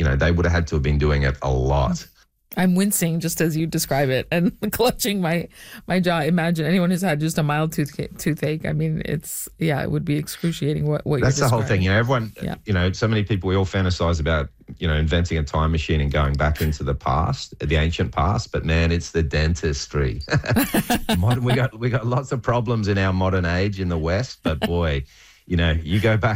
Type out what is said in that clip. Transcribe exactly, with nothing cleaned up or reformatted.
you know, they would have had to have been doing it a lot. I'm wincing just as you describe it and clutching my, my jaw. Imagine anyone who's had just a mild tooth, toothache. I mean, it's, yeah, it would be excruciating what, what That's you're the whole thing. You know, everyone, yeah. you know, so many people, we all fantasize about, you know, inventing a time machine and going back into the past, the ancient past. But man, it's the dentistry. Modern, we got, we got lots of problems in our modern age in the West, but boy, you know, you go back